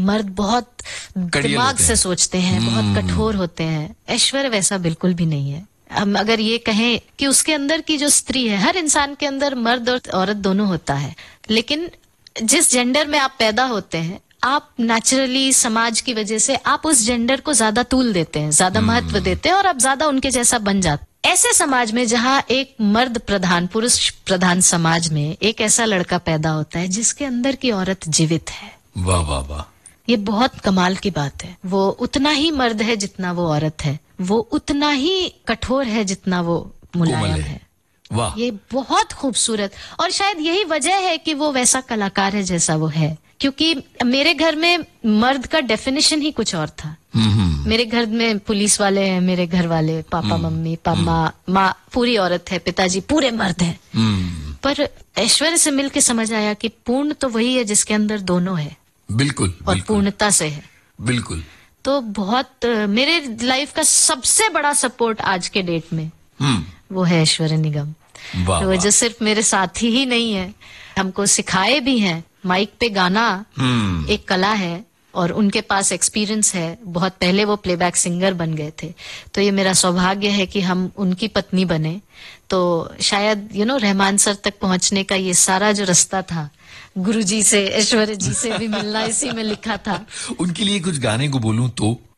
मर्द बहुत दिमाग से सोचते हैं, बहुत कठोर होते हैं। ऐश्वर्या वैसा बिल्कुल भी नहीं है। हम अगर ये कहें कि उसके अंदर की जो स्त्री है, हर इंसान के अंदर मर्द और औरत दोनों होता है, लेकिन जिस जेंडर में आप पैदा होते हैं, आप नेचुरली समाज की वजह से आप उस जेंडर को ज्यादा तूल देते हैं, ज्यादा महत्व देते हैं और आप ज्यादा उनके जैसा बन जाते हैं। ऐसे समाज में जहाँ एक मर्द प्रधान, पुरुष प्रधान समाज में एक ऐसा लड़का पैदा होता है जिसके अंदर की औरत जीवित है। वाह वाह वाह, ये बहुत कमाल की बात है। वो उतना ही मर्द है जितना वो औरत है, वो उतना ही कठोर है जितना वो मुलायम है। वाह, ये बहुत खूबसूरत, और शायद यही वजह है कि वो वैसा कलाकार है जैसा वो है, क्योंकि मेरे घर में मर्द का डेफिनेशन ही कुछ और था। मेरे घर में पुलिस वाले हैं, मेरे घर वाले पापा मम्मी माँ पूरी औरत है, पिताजी पूरे मर्द हैं। पर ऐश्वर्या से मिलके समझ आया कि पूर्ण तो वही है जिसके अंदर दोनों है। बिल्कुल, और पूर्णता से है। बिल्कुल। तो बहुत मेरे लाइफ का सबसे बड़ा सपोर्ट आज के डेट में वो है ऐश्वर्या निगम। तो वो जो सिर्फ मेरे साथी ही नहीं है, हमको सिखाए भी हैं। माइक पे गाना एक कला है और उनके पास एक्सपीरियंस है। बहुत पहले वो प्लेबैक सिंगर बन गए थे, तो ये मेरा सौभाग्य है कि हम उनकी पत्नी बने। तो शायद रहमान सर तक पहुंचने का ये सारा जो रास्ता था, गुरुजी से, ऐश्वर्या जी से भी मिलना इसी में लिखा था। उनके लिए कुछ गाने को बोलूं तो